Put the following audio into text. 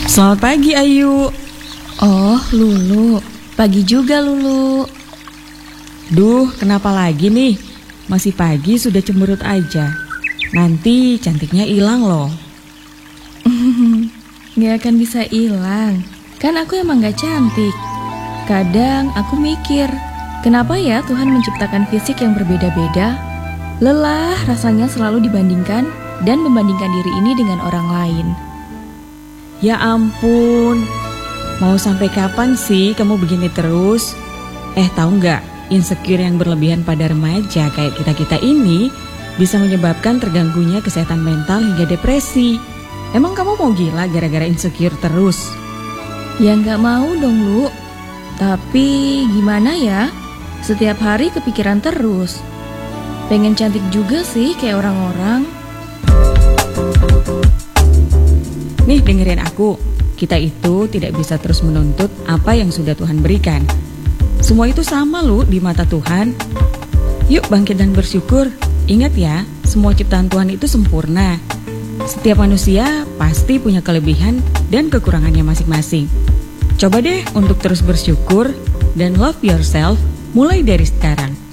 Selamat pagi Ayu. Oh, Lulu. Pagi juga, Lulu. Duh, kenapa lagi nih? Masih pagi sudah cemberut aja. Nanti cantiknya hilang loh. Gak akan bisa hilang. Kan aku emang gak cantik. Kadang aku mikir, kenapa ya Tuhan menciptakan fisik yang berbeda-beda? Lelah rasanya selalu dibandingkan dan membandingkan diri ini dengan orang lain. Ya ampun, mau sampai kapan sih kamu begini terus? Tahu nggak, insecure yang berlebihan pada remaja kayak kita-kita ini bisa menyebabkan terganggunya kesehatan mental hingga depresi. Emang kamu mau gila gara-gara insecure terus? Ya nggak mau dong, Lu. Tapi gimana ya? Setiap hari kepikiran terus. Pengen cantik juga sih kayak orang-orang. Nih dengerin aku, kita itu tidak bisa terus menuntut apa yang sudah Tuhan berikan. Semua itu sama loh di mata Tuhan. Yuk bangkit dan bersyukur. Ingat ya, semua ciptaan Tuhan itu sempurna. Setiap manusia pasti punya kelebihan dan kekurangannya masing-masing. Coba deh untuk terus bersyukur dan love yourself mulai dari sekarang.